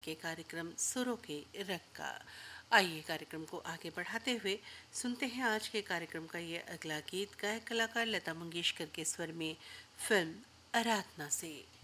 के कार्यक्रम सुरों के रंग का। आइए कार्यक्रम को आगे बढ़ाते हुए सुनते हैं आज के कार्यक्रम का ये अगला गीत गायक कलाकार लता मंगेशकर के स्वर में फिल्म आराधना से।